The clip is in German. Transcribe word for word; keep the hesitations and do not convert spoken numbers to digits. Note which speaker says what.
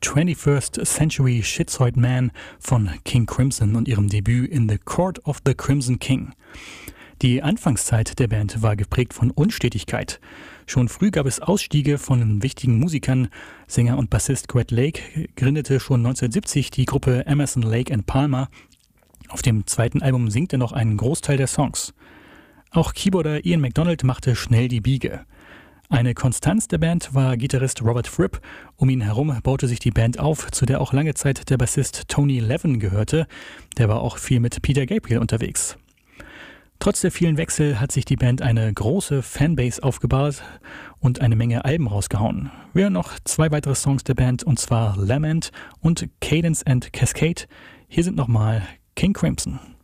Speaker 1: twenty-first Century Schizoid Man von King Crimson und ihrem Debüt in The Court of the Crimson King. Die Anfangszeit der Band war geprägt von Unstetigkeit. Schon früh gab es Ausstiege von wichtigen Musikern. Sänger und Bassist Greg Lake gründete schon neunzehnhundertsiebzig die Gruppe Emerson, Lake and Palmer. Auf dem zweiten Album singt er noch einen Großteil der Songs. Auch Keyboarder Ian MacDonald machte schnell die Biege. Eine Konstanz der Band war Gitarrist Robert Fripp. Um ihn herum baute sich die Band auf, zu der auch lange Zeit der Bassist Tony Levin gehörte. Der war auch viel mit Peter Gabriel unterwegs. Trotz der vielen Wechsel hat sich die Band eine große Fanbase aufgebaut und eine Menge Alben rausgehauen. Wir hören noch zwei weitere Songs der Band, und zwar Lament und Cadence and Cascade. Hier sind nochmal King Crimson.